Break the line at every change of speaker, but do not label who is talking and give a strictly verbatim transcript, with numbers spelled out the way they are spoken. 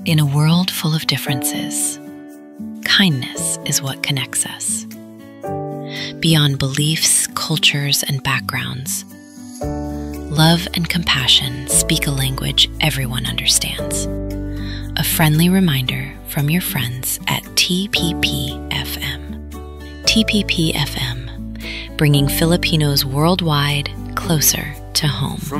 In a world full of differences, kindness is what connects us. Beyond beliefs, cultures, and backgrounds, love and compassion speak a language everyone understands. A friendly reminder from your friends at T P P F M. T P P F M, bringing Filipinos worldwide closer to home.